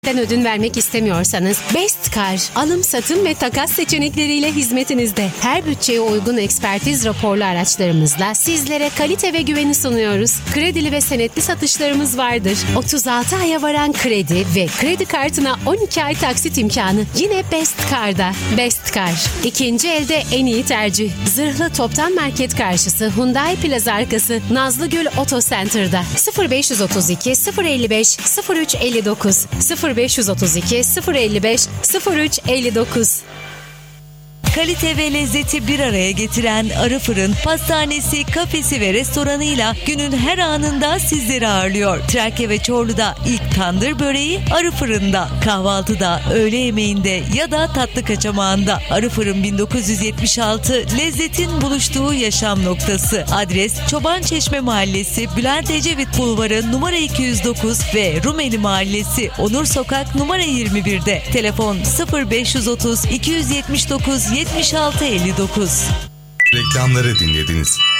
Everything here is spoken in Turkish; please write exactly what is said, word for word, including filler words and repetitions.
ödün vermek istemiyorsanız Best Car, alım satım ve takas seçenekleriyle hizmetinizde. Her bütçeye uygun ekspertiz raporlu araçlarımızla sizlere kalite ve güveni sunuyoruz. Kredili ve senetli satışlarımız vardır. otuz altı aya varan kredi ve kredi kartına on iki ay taksit imkanı yine Best Car'da. Best Car, ikinci elde en iyi tercih. Zırhlı Toptan Market karşısı Hyundai Plaza arkası Nazlıgül Auto Center'da. sıfır beş otuz iki sıfır elli beş sıfır üç elli dokuz sıfır beş otuz iki sıfır elli beş sıfır üç elli dokuz. Kalite ve lezzeti bir araya getiren Arı Fırın, pastanesi, kafesi ve restoranıyla günün her anında sizleri ağırlıyor. Trakya ve Çorlu'da ilk tandır böreği Arı Fırın'da. Kahvaltıda, öğle yemeğinde ya da tatlı kaçamağında. Arı Fırın bin dokuz yüz yetmiş altı, lezzetin buluştuğu yaşam noktası. Adres Çobançeşme Mahallesi, Bülent Ecevit Bulvarı numara iki yüz dokuz ve Rumeli Mahallesi, Onur Sokak numara yirmi birde. Telefon sıfır beş otuz iki yüz yetmiş dokuz yetmiş altı elli dokuz. Reklamları dinlediniz.